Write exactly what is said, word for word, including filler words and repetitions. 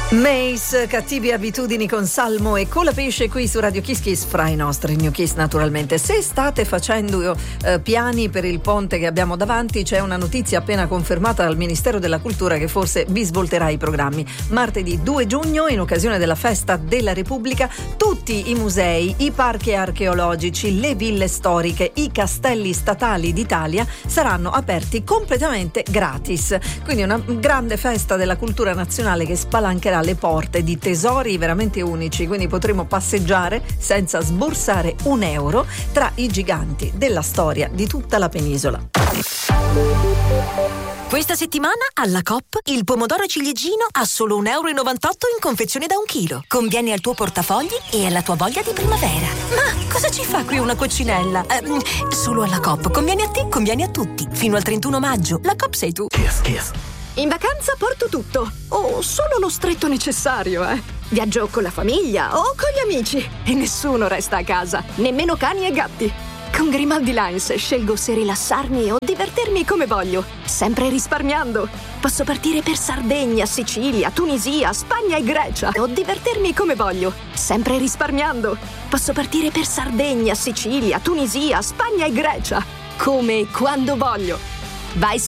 Mace, cattive abitudini con Salmo e Colapesce qui su Radio Kiss Kiss, fra i nostri New Kiss naturalmente. Se state facendo eh, piani per il ponte che abbiamo davanti, c'è una notizia appena confermata dal Ministero della Cultura che forse vi svolterà i programmi. Martedì due giugno, in occasione della Festa della Repubblica, tutti i musei, i parchi archeologici, le ville storiche, i castelli statali d'Italia saranno aperti completamente gratis. Quindi una grande festa della cultura nazionale che spalancherà le porte di tesori veramente unici, quindi potremo passeggiare senza sborsare un euro tra i giganti della storia di tutta la penisola. Questa settimana alla Coop il pomodoro ciliegino a solo un euro e novantotto in confezione da un chilo. Conviene al tuo portafogli e alla tua voglia di primavera. Ma cosa ci fa qui una coccinella? Eh, solo alla Coop. Conviene a te, conviene a tutti. Fino al trentuno maggio. La Coop sei tu. Kiss, kiss. In vacanza porto tutto, o solo lo stretto necessario, eh. Viaggio con la famiglia o con gli amici e nessuno resta a casa, nemmeno cani e gatti. Con Grimaldi Lines scelgo se rilassarmi o divertirmi come voglio, sempre risparmiando. Posso partire per Sardegna, Sicilia, Tunisia, Spagna e Grecia o divertirmi come voglio, sempre risparmiando. Posso partire per Sardegna, Sicilia, Tunisia, Spagna e Grecia, come e quando voglio. Vai